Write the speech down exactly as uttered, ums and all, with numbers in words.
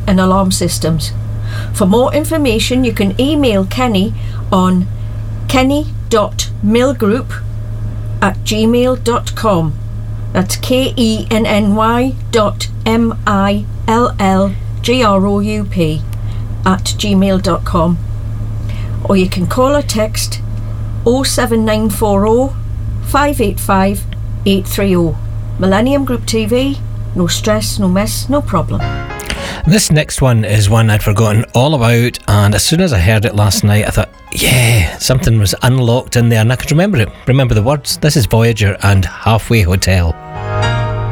and alarm systems. For more information, you can email Kenny on kenny dot millgroup at gmail dot com. That's K E N N Y dot M I L L G R O U P at gmail dot com. Or you can call or text oh seven nine four oh, five eight five, eight three oh. Millennium Group T V, no stress, no mess, no problem. This next one is one I'd forgotten all about, and as soon as I heard it last night I thought, yeah, something was unlocked in there and I could remember it, remember the words. This is Voyager and Halfway Hotel.